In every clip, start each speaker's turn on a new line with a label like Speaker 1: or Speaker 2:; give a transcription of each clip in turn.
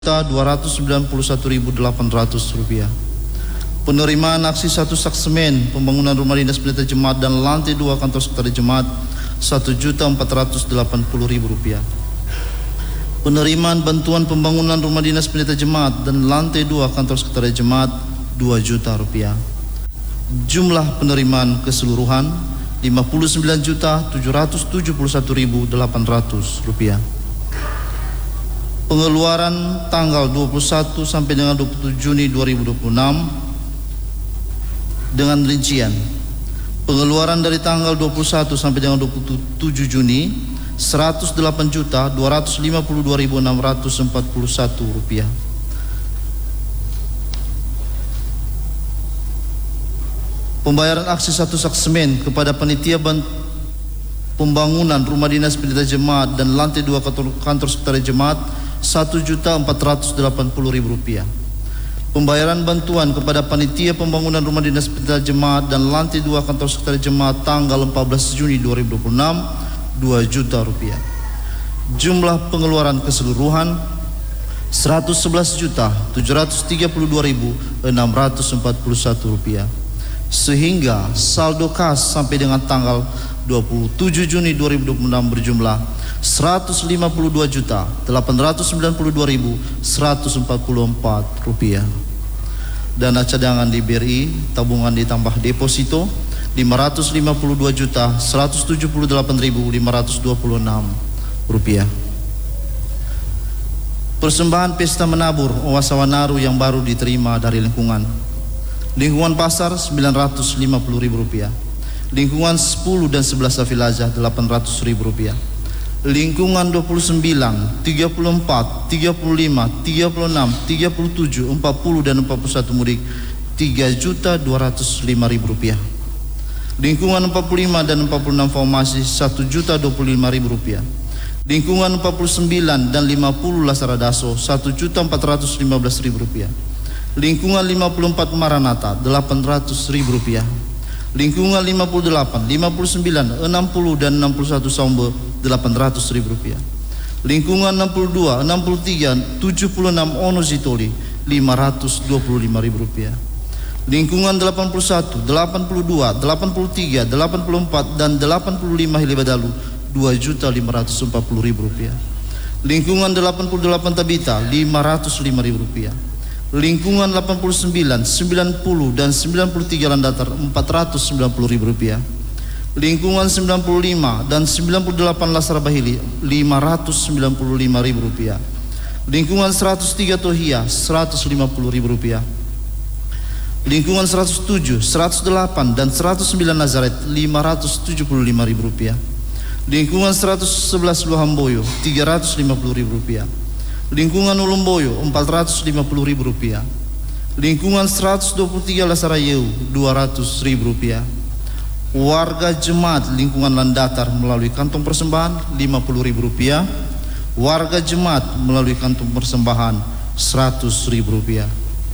Speaker 1: Rp291.800. Penerimaan aksi 1 saksemen pembangunan rumah dinas pendeta jemaat dan lantai 2 kantor sekretariat jemaat Rp1.480.000. Penerimaan bantuan pembangunan rumah dinas pendeta jemaat dan lantai 2 kantor sekretariat jemaat Rp2 juta. Jumlah penerimaan keseluruhan Rp59.771.800. Pengeluaran tanggal 21 sampai dengan 27 Juni 2026 dengan rincian: pengeluaran dari tanggal 21 sampai dengan 27 Juni Rp108.252.641. Pembayaran aksi 1 saksemen kepada panitia pembangunan rumah dinas pendeta jemaat dan lantai 2 kantor sekretariat jemaat Rp1.480.000. Pembayaran bantuan kepada panitia pembangunan rumah dinas pendeta jemaat dan lantai 2 kantor sekretariat jemaat tanggal 14 Juni 2026 Rp2 juta. Jumlah pengeluaran keseluruhan Rp111.732.641. Sehingga saldo kas sampai dengan tanggal 27 Juni 2026 berjumlah Rp152.892.144. Dana cadangan di BRI tabungan ditambah deposito Rp552.178.526. Persembahan pesta menabur Owasawanaru yang baru diterima dari lingkungan pasar Rp950.000, lingkungan 10 dan 11 Safilaza Rp800.000, lingkungan 29, 34, 35, 36, 37, 40 dan 41 mudik Rp3.205.000, lingkungan 45 dan 46 formasi Rp1.025.000, lingkungan 49 dan 50 Lasaradaso Rp1.415.000, lingkungan 54 Maranatha Rp800.000, lingkungan 58, 59, 60 dan 61 Sombo Rp800.000, lingkungan 62, 63, 76 Ono Zitoli Rp525.000, lingkungan 81, 82, 83, 84 dan 85 Hilibadalu Rp2.540.000, lingkungan 88 Tabita Rp505.000, lingkungan 89, 90 dan 93 Landatar Rp490.000, lingkungan 95 dan 98 Lasarabahili Rp595.000, lingkungan 103 Tohia Rp150.000, lingkungan 107, 108 dan 109 Nazaret Rp575.000, lingkungan 111 Luhamboyo Rp350.000, lingkungan Ulumboyo Rp450.000, lingkungan 123 Lasarayeu Rp200.000, warga jemaat lingkungan Landatar melalui kantong persembahan Rp50.000, warga jemaat melalui kantong persembahan Rp100.000.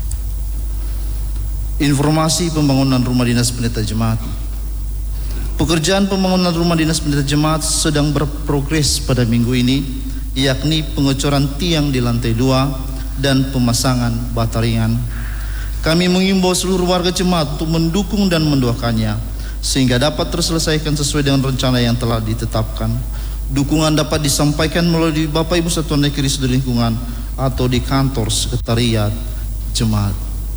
Speaker 1: Informasi pembangunan rumah dinas pendeta jemaat. Pekerjaan pembangunan rumah dinas pendeta jemaat sedang berprogres pada minggu ini, yakni pengecoran tiang di lantai 2 dan pemasangan bata ringan. Kami mengimbau seluruh warga jemaat untuk mendukung dan mendoakannya sehingga dapat terselesaikan sesuai dengan rencana yang telah ditetapkan. Dukungan dapat disampaikan melalui Bapak Ibu Satuan Negeri Studi Lingkungan atau di kantor sekretariat jemaat.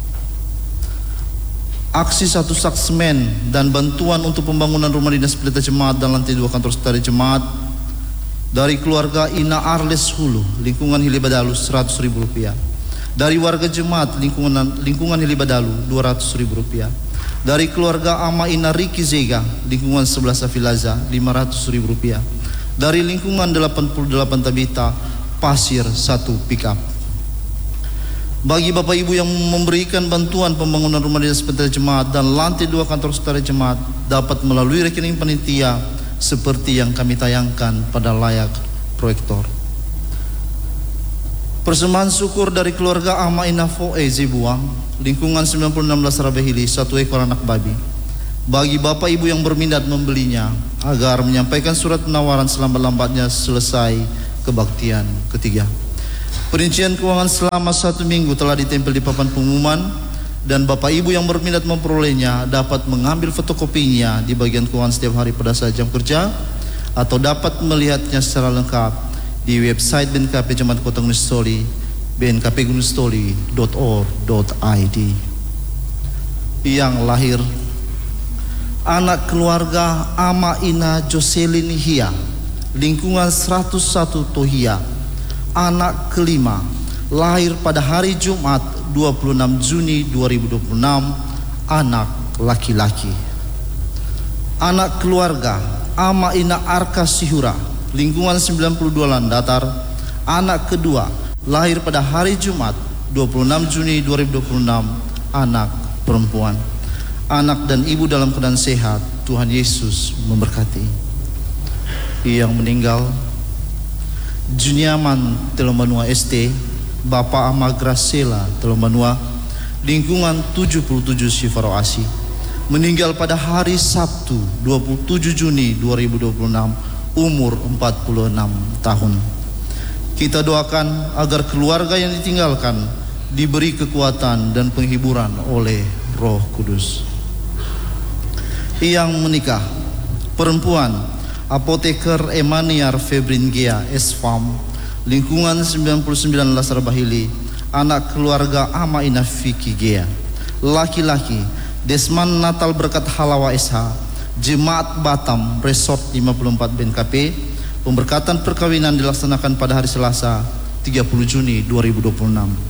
Speaker 1: Aksi 1 saksemen dan bantuan untuk pembangunan rumah dinas pendeta jemaat dan lantai 2 kantor sekretariat jemaat dari keluarga Ina Arles Hulu, lingkungan Hilibadalu Rp100.000. Dari warga jemaat lingkungan Hilibadalu Rp200.000. Dari keluarga Ama Ina Riki Zega, lingkungan 11 Afilaza Rp500.000. Dari lingkungan 88 Tabita Pasir 1 pickup. Bagi Bapak Ibu yang memberikan bantuan pembangunan rumah dinas pendeta jemaat dan lantai 2 kantor sekretariat jemaat dapat melalui rekening panitia seperti yang kami tayangkan pada layar proyektor. Persembahan syukur dari keluarga Ama Inafo Zibuang, lingkungan 96 Lasarabahili 1 ekor anak babi. Bagi Bapak Ibu yang berminat membelinya agar menyampaikan surat penawaran selambat-lambatnya selesai kebaktian ketiga. Perincian keuangan selama 1 minggu telah ditempel di papan pengumuman, dan Bapak Ibu yang berminat memperolehnya dapat mengambil fotokopinya di bagian keuangan setiap hari pada saat jam kerja, atau dapat melihatnya secara lengkap di website BNKP Jemaat Kota Gunung Sitoli, bnkpgunungsitoli.or.id. Yang lahir: anak keluarga Ama Ina Joselin Hia, lingkungan 101 Tohia, anak kelima, lahir pada hari Jumat 26 Juni 2026, anak laki-laki. Anak keluarga Ama Ina Arka Sihura, lingkungan 92 Landatar, anak kedua, lahir pada hari Jumat 26 Juni 2026, anak perempuan. Anak dan ibu dalam keadaan sehat, Tuhan Yesus memberkati. Yang meninggal: Juniaman Telomanua ST, Bapak Ama Gracela Telomanua, lingkungan 77 Sifaro Asi, meninggal pada hari Sabtu 27 Juni 2026, umur 46 tahun. Kita doakan agar keluarga yang ditinggalkan diberi kekuatan dan penghiburan oleh Roh Kudus. Yang menikah: perempuan, Apoteker Emaniar Febrin Gea S.Farm, lingkungan 99 Lasar Bahili, anak keluarga Ama Ina Vicky Gea. Laki-laki, Desman Natal Berkat Halawa SH, Jemaat Batam Resort 54 BNKP. Pemberkatan perkawinan dilaksanakan pada hari Selasa 30 Juni 2026.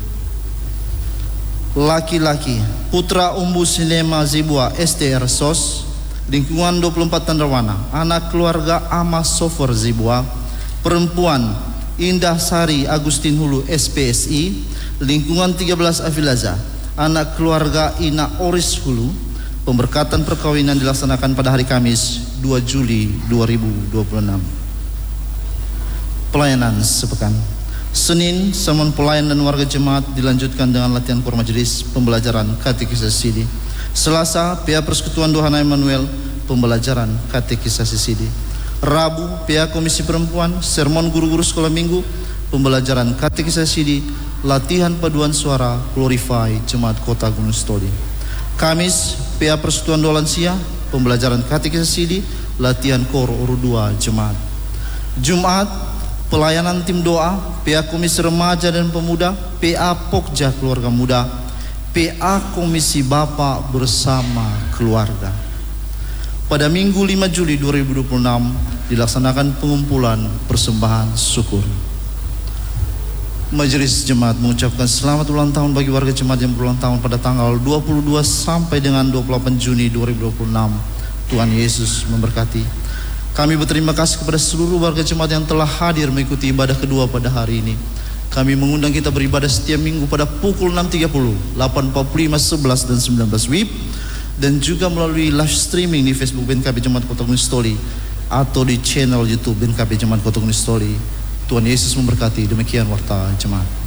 Speaker 1: Laki-laki, Putra Umbu Sinema Zibua STR SOS, lingkungan 24 Tandrawana, anak keluarga Ama Sofer Zibua. Perempuan, Indah Sari Agustin Hulu SPSI, lingkungan 13 Avilaza, anak keluarga Ina Oris Hulu. Pemberkatan perkawinan dilaksanakan pada hari Kamis 2 Juli 2026. Pelayanan sepekan: Senin, sermon pelayan dan warga jemaat dilanjutkan dengan latihan core majelis pembelajaran katekisasi. Selasa, PA Persekutuan Dohana Emmanuel, pembelajaran katekisasi. Rabu, PA Komisi Perempuan, sermon guru-guru sekolah minggu, pembelajaran katekisasi, latihan paduan suara Glorify Jemaat Kota Gunung Sitoli. Kamis, PA Persekutuan Doa Lansia, pembelajaran katekisasi, latihan kor urut 2 jemaat. Jumat, pelayanan tim doa, PA Komisi Remaja dan Pemuda, PA Pokja Keluarga Muda, PA Komisi Bapak bersama keluarga. Pada Minggu 5 Juli 2026 dilaksanakan pengumpulan persembahan syukur. Majelis Jemaat mengucapkan selamat ulang tahun bagi warga jemaat yang berulang tahun pada tanggal 22 sampai dengan 28 Juni 2026. Tuhan Yesus memberkati. Kami berterima kasih kepada seluruh warga jemaat yang telah hadir mengikuti ibadah kedua pada hari ini. Kami mengundang kita beribadah setiap minggu pada pukul 6.30, 8.45, 11 dan 19 WIB, dan juga melalui live streaming di Facebook BNKP Jemaat Kota Gunung Sitoli atau di channel YouTube BNKP Jemaat Kota Gunung Sitoli. Tuhan Yesus memberkati. Demikian warta jemaat.